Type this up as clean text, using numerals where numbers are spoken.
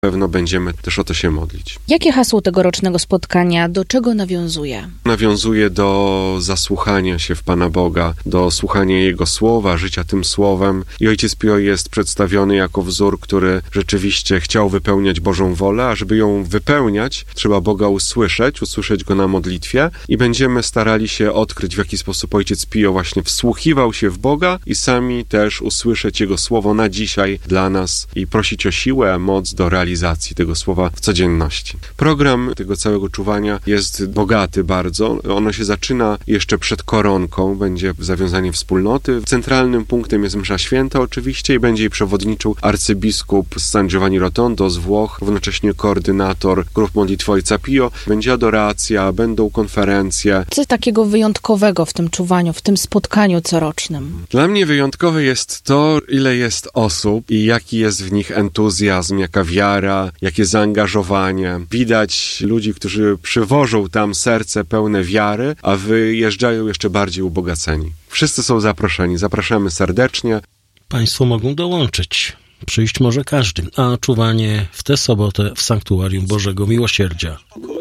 pewno będziemy też o to się modlić. Jakie hasło tegorocznego spotkania, do czego nawiązuje? Nawiązuje do zasłuchania się w Pana Boga, do słuchania Jego Słowa, życia tym Słowem. I Ojciec Pio jest przedstawiony jako wzór, który rzeczywiście chciał wypełniać Bożą wolę, a żeby ją wypełniać, trzeba Boga usłyszeć Go na modlitwie i będziemy starali się odkryć, w jaki sposób Ojciec Pio właśnie wsłuchiwał się w Boga i sami też usłyszeć Jego Słowo na dzisiaj dla nas i prosić o siłę, moc do realizacji tego Słowa w codzienności. Program tego całego czuwania jest bogaty bardzo. Ono się zaczyna jeszcze przed koronką, będzie zawiązanie wspólnoty. Centralnym punktem jest msza święta oczywiście i będzie jej przewodniczył arcybiskup z San Giovanni Rotondo z Włoch, równocześnie koordynator grup modlitwy Ojca Pio. Będzie adoracja, będą konferencje. Co takiego wyjątkowego w tym czuwaniu, w tym spotkaniu corocznym? Dla mnie wyjątkowe jest to, ile jest osób i jaki jest w nich entuzjazm, jaka wiara, jakie zaangażowanie. Widać ludzi, którzy przywożą tam serce pełne wiary, a wyjeżdżają jeszcze bardziej ubogaceni. Wszyscy są zaproszeni. Zapraszamy serdecznie. Państwo mogą dołączyć. Przyjść może każdy, a czuwanie w tę sobotę w Sanktuarium Bożego Miłosierdzia.